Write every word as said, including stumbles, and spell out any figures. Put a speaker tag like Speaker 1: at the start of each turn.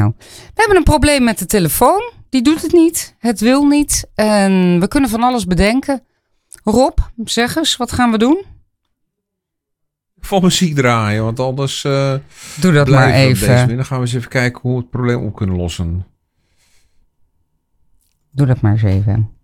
Speaker 1: We hebben een probleem met de telefoon. Die doet het niet. Het wil niet. En we kunnen van alles bedenken. Rob, zeg eens, wat gaan we doen?
Speaker 2: Van muziek draaien, want anders uh,
Speaker 1: doe dat maar even.
Speaker 2: Dan gaan we eens even kijken hoe we het probleem op kunnen lossen.
Speaker 1: Doe dat maar eens even.